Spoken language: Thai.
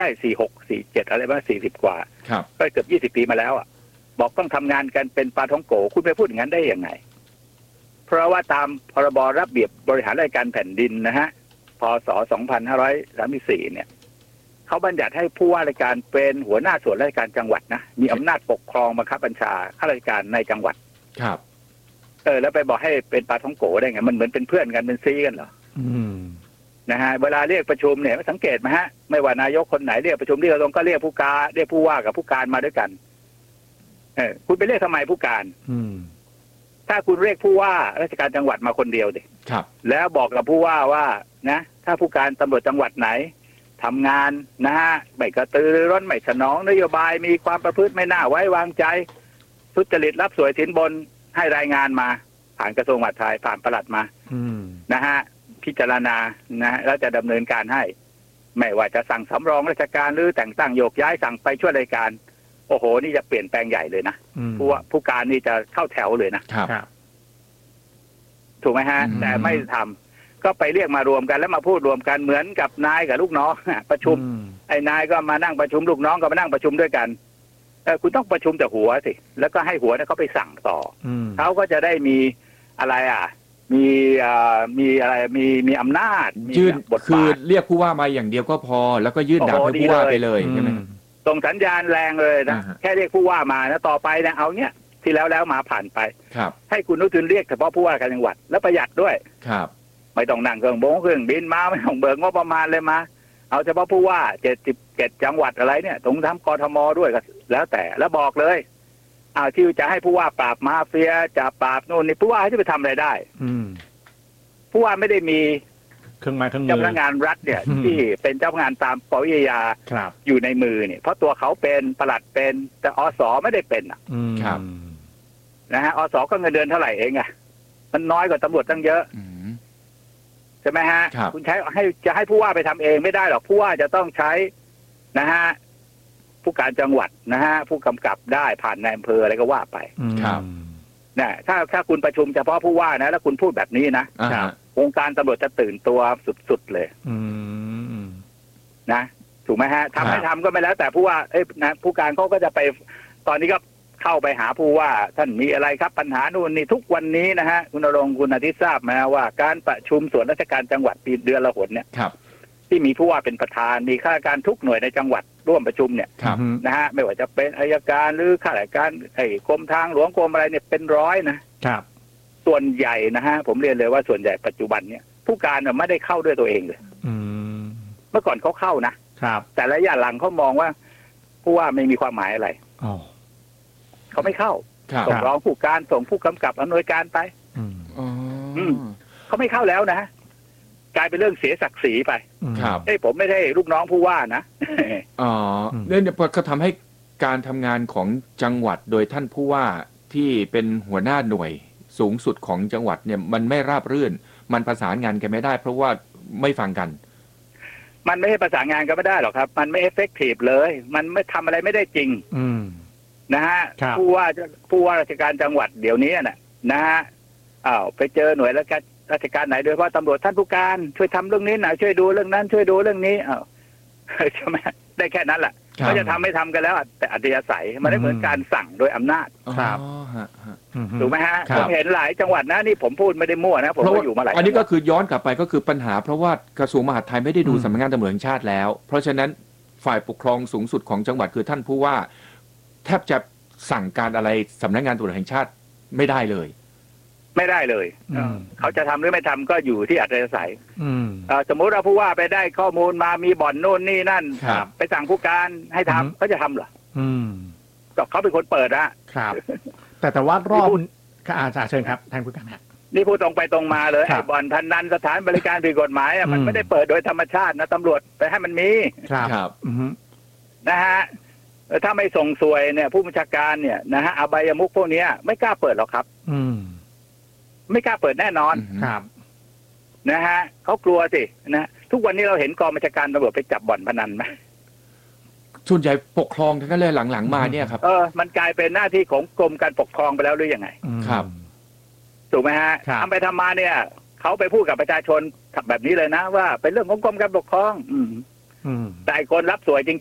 46 47อะไรบ้าง40 กว่าครับก็เกือบ20 ปีมาแล้วอ่ะบอกต้องทำงานกันเป็นปลาท้องโกคุณไปพูดอย่างนั้นได้ยังไงเพราะว่าตามพรบระเบียบบริหารราชการแผ่นดินนะฮะพ.ศ. 2534เนี่ยเขาบัญญัติให้ผู้ว่าราชการเป็นหัวหน้าส่วนราชการจังหวัดนะมีอำนาจปกครองบังคับบัญชาข้าราชการในจังหวัดครับแล้วไปบอกให้เป็นปลาท้องโกได้ไงมันเหมือนเป็นเพื่อนกันเป็นซีกันเหรอนะฮะเวลาเรียกประชุมเนี่ยสังเกตไหมฮะไม่ว่านายกคนไหนเรียกประชุมที่กระทรวงก็เรียกผู้ว่ากับผู้การมาด้วยกันคุณไปเรียกทำไมผู้การถ้าคุณเรียกผู้ว่าราชการจังหวัดมาคนเดียวดิครับแล้วบอกกับผู้ว่านะถ้าผู้การตำรวจจังหวัดไหนทำงานนะฮะไม่กระตือรือร้นไม่สนองนโยบายมีความประพฤติไม่น่าไว้วางใจทุจริตรับสวยสินบนให้รายงานมาผ่านกระทรวงมหาดไทยผ่านปลัดมานะฮะพิจารณานะแล้วจะดำเนินการให้ไม่ว่าจะสั่งสำรองราชการหรือแต่งตั้งโยกย้ายสั่งไปช่วยราชการโอ้โหนี่จะเปลี่ยนแปลงใหญ่เลยนะผู้การนี่จะเข้าแถวเลยนะครับถูกไหมฮะแต่ไม่ทำก็ไปเรียกมารวมกันแล้วมาพูดรวมกันเหมือนกับนายกับลูกน้องประชุมไอ้นายก็มานั่งประชุมลูกน้องก็มานั่งประชุมด้วยกันคุณต้องประชุมแต่หัวสิแล้วก็ให้หัวเนี่ยเขาไปสั่งต่อเขาก็จะได้มีอะไรมีอะไรมีอำนาจยื่นคือเรียกผู้ว่ามาอย่างเดียวก็พอแล้วก็ยื่นดาบให้ผู้ว่าไปเลยใช่ไหมส่งสัญญาณแรงเลยนะแค่เรียกผู้ว่ามานะต่อไปเนี่ยเอาเนี้ยที่แล้วมาผ่านไปให้คุณนุทินเรียกเฉพาะผู้ว่าการจังหวัดแล้วประหยัดด้วยครับไม่ต้องนั่งเครื่องบินมาไม่ต้องเบิกงบประมาณเลยมาเอาเฉพาะผู้ว่า77 จังหวัดอะไรเนี่ยต้องทำกทมด้วยก็แล้วแต่แล้วบอกเลยที่จะให้ผู้ว่าปราบมาเฟียจะปราบนู่นนี่ผู้ว่าจะไปทำอะไรได้ผู้ว่าไม่ได้มีเครื่องไม้เครื่องมือเจ้าพนักงานรัฐเนี่ยที่เป็นเจ้าพนักงานตามปวิทยาอยู่ในมือเนี่ยเพราะตัวเขาเป็นปลัดเป็นแต่อส.ไม่ได้เป็นครับนะฮะอส.ก็เงินเดือนเท่าไหร่เองมันน้อยกว่าตำรวจตั้งเยอะใช่ไหมฮะคุณใช้จะให้ผู้ว่าไปทำเองไม่ได้หรอกผู้ว่าจะต้องใช้นะฮะผู้การจังหวัดนะฮะผู้กำกับได้ผ่านนายอำเภออะไรก็ว่าไปครับนะถ้าคุณประชุมเฉพาะผู้ว่านะแล้วคุณพูดแบบนี้นะองค์การตำรวจจะตื่นตัวสุดๆเลยนะถูกไหมฮะทำไม่ทำก็ไม่แล้วแต่ผู้ว่านะผู้การเขาก็จะไปตอนนี้ก็เข้าไปหาผู้ว่าท่านมีอะไรครับปัญหานู่นนี่ทุกวันนี้นะฮะคุณณรงค์คุณอาทิตย์ทราบไหมว่าการประชุมส่วนราชการจังหวัดปีเดือนละหนเนี่ยที่มีผู้ว่าเป็นประธานมีข้าราชการทุกหน่วยในจังหวัดร่วมประชุมเนี่ยนะฮะไม่ว่าจะเป็นอัยการหรือข้าราชการกรมทางหลวงกรมอะไรเนี่ยเป็นร้อยนะครับส่วนใหญ่นะฮะผมเรียนเลยว่าส่วนใหญ่ปัจจุบันเนี่ยผู้การไม่ได้เข้าด้วยตัวเองเลยเมื่อก่อนเขาเข้านะครับแต่ระยะหลังเขามองว่าผู้ว่าไม่มีความหมายอะไรเขาไม่เข้าส่งรองผู้การส่งผู้กำกับอำนวยการไปเขาไม่เข้าแล้วนะกลายเป็นเรื่องเสียศักดิ์ศรีไปครับผมไม่ได้ลูกน้องผู้ว่านะเรื่องนี้ก็ทำให้การทำงานของจังหวัดโดยท่านผู้ว่าที่เป็นหัวหน้าหน่วยสูงสุดของจังหวัดเนี่ยมันไม่ราบรื่นมันประสานงานกันไม่ได้เพราะว่าไม่ฟังกันมันไม่ให้ประสานงานกันไม่ได้หรอกครับมันไม่เอฟเฟกตีฟเลยมันไม่ทำอะไรไม่ได้จริงนะฮะผู้ว่าราชการจังหวัดเดี๋ยวนี้นะฮะไปเจอหน่วยราชการไหนโดยเฉพาะตำรวจท่านผู้การช่วยทำเรื่องนี้หน่อยช่วยดูเรื่องนั้นช่วยดูเรื่องนี้ใช่ไหมได้แค่นั้นแหละเขาจะทำไม่ทำกันแล้วแต่อัธยาศัยมันไม่เหมือนการสั่งโดยอำนาจครับถูกไหมฮะผมเห็นหลายจังหวัดนะนี่ผมพูดไม่ได้มั่วนะผมก็อยู่มาหลายอันนี้ก็คือย้อนกลับไปก็คือปัญหาเพราะว่ากระทรวงมหาดไทยไม่ได้ดูสำนักงานตำรวจแห่งชาติแล้วเพราะฉะนั้นฝ่ายปกครองสูงสุดของจังหวัดคือท่านผู้ว่าแทบจะสั่งการอะไรสำนักงานตำรวจแห่งชาติไม่ได้เลยเขาจะทำหรือไม่ทำก็อยู่ที่อัธยาศัยสมมุติเราผู้ว่าไปได้ข้อมูลมามีบ่อนโน่นนี่นั่นไปสั่งผู้การให้ทำเขาจะทำเหรอก็เขาเป็นคนเปิดนะครับแต่ว่ารอบอาจารย์เชิญครับท่านผู้การครับนี่พูดตรงไปตรงมาเลยไอ้บ่อนพนันสถานบริการผิดกฎหมายมันไม่ได้เปิดโดยธรรมชาตินะตำรวจไปให้มันมีครับนะฮะถ้าไม่ส่งสวยเนี่ยผู้บัญชาการเนี่ยนะฮะอบายมุขพวกนี้ไม่กล้าเปิดหรอกครับไม่กล้าเปิดแน่นอนครับนะฮะเขากลัวสินะทุกวันนี้เราเห็นกองบัญชาการตำรวจไปจับบ่อนพนันไหมส่วนใหญ่ปกครองทั้งนั้นเลยหลังๆมาเนี่ยครับมันกลายเป็นหน้าที่ของกรมการปกครองไปแล้วหรือยังไงครับถูกไหมฮะทำไปทำมาเนี่ยเขาไปพูดกับประชาชนแบบนี้เลยนะว่าเป็นเรื่องของกรมการปกครองอืมแต่คนรับสวยจริง